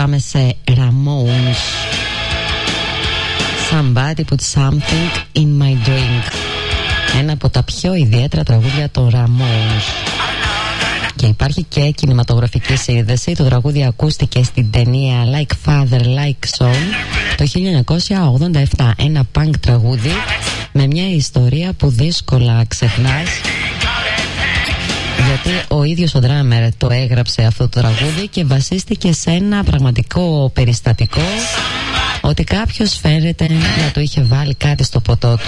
πάμε σε Ramones. Somebody put something in my drink. Ένα από τα πιο ιδιαίτερα τραγούδια των Ramones. Και υπάρχει και κινηματογραφική σύνδεση. Το τραγούδι ακούστηκε στην ταινία Like Father, Like Son το 1987. Ένα punk τραγούδι με μια ιστορία που δύσκολα ξεχνάς, γιατί ο ίδιος ο drummer το έγραψε αυτό το τραγούδι και βασίστηκε σε ένα πραγματικό περιστατικό, ότι κάποιος φαίνεται να του είχε βάλει κάτι στο ποτό του.